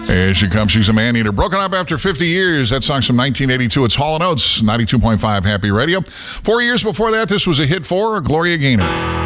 Here she comes. She's a man-eater. Broken up after 50 years. That song's from 1982. It's Hall & Oates, 92.5 Happy Radio. 4 years before that, this was a hit for Gloria Gaynor.